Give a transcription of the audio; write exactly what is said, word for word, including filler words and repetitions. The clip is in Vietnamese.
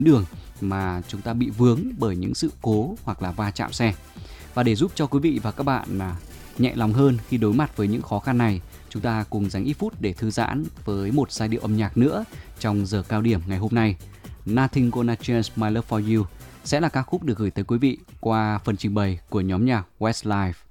đường mà chúng ta bị vướng bởi những sự cố hoặc là va chạm xe. Và để giúp cho quý vị và các bạn à, nhẹ lòng hơn khi đối mặt với những khó khăn này, chúng ta cùng dành ít phút để thư giãn với một giai điệu âm nhạc nữa trong giờ cao điểm ngày hôm nay. Nothing Gonna Change My Love For You sẽ là ca khúc được gửi tới quý vị qua phần trình bày của nhóm nhạc Westlife.